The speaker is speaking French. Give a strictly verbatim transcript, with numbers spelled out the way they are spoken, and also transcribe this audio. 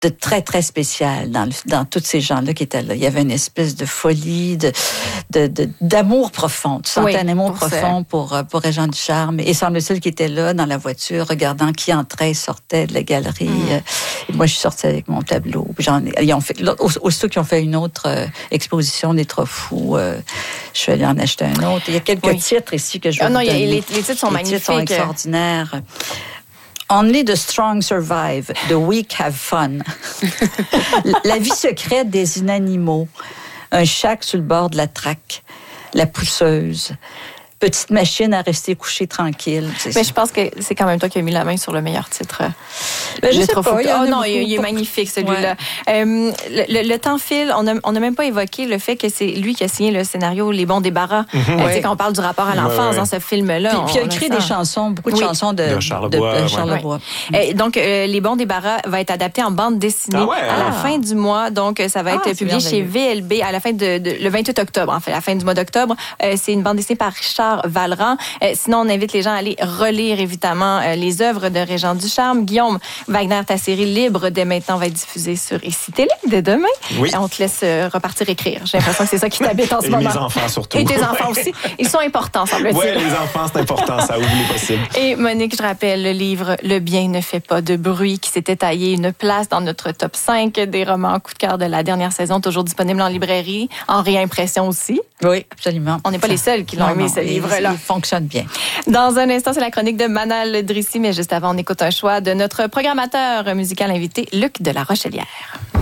de très, très spécial dans, le, dans tous ces gens-là qui étaient là. Il y avait une espèce de folie, de, de, de, d'amour profond. Tu sentais oui, un amour pour profond ça. pour, pour Régent Ducharme. Et semble-t-il qu'il était là, dans la voiture, regardant qui entrait et sortait de la galerie. Mm. Et moi, je suis sortie avec mon tableau. Puis j'en, ils ont fait, aussitôt qu'ils ont fait une autre euh, exposition des Trop Fous, euh, je suis allée en acheter un autre. Il y a quelques oui. titres ici que je vais ah, vous non, donner. Les, les titres sont les magnifiques. Les titres sont extraordinaires. Only the strong survive, the weak have fun. La vie secrète des inanimaux. Un chac sur le bord de la traque. La pousseuse. Petite machine à rester couchée tranquille. Mais je pense que c'est quand même toi qui as mis la main sur le meilleur titre. Ben, je sais pas. Oh non, il, il est magnifique celui-là. Ouais. Euh, le, le temps file. On n'a on a même pas évoqué le fait que c'est lui qui a signé le scénario Les Bons Débarras. Mm-hmm. Ouais. Quand on parle du rapport à l'enfance ouais, ouais. dans ce film-là. Puis, puis il a écrit des chansons, beaucoup de oui. chansons de, de Charlebois. De, de Charlebois. Ouais. Et donc, euh, Les Bons Débarras va être adapté en bande dessinée ah ouais, à la ah. fin du mois. Donc, ça va être ah, publié chez V L B à la fin de, de le vingt-huit octobre. En fait, à la fin du mois d'octobre. Euh, c'est une bande dessinée par Richard Valran. Euh, sinon, on invite les gens à aller relire, évidemment, euh, les œuvres de Régent Ducharme. Guillaume Wagner, ta série Libre, dès maintenant, va être diffusée sur Ici Télé, dès demain. Oui. On te laisse euh, repartir écrire. J'ai l'impression que c'est ça qui t'habite en ce Et moment. Et mes enfants, surtout. Et tes enfants aussi. Ils sont importants, semble-t-il. Oui, les enfants, c'est important, ça oublie possible. Et Monique, je rappelle le livre Le bien ne fait pas de bruit, qui s'était taillé une place dans notre top cinq des romans coup de cœur de la dernière saison, toujours disponible en librairie, en réimpression aussi. Oui, absolument. On n'est pas ça. les seuls qui l'ont non, aimé, non, ce livre-là. Il fonctionne bien. Dans un instant, c'est la chronique de Manal Drissi, mais juste avant, on écoute un choix de notre programmateur musical invité, Luc de la Rochelière.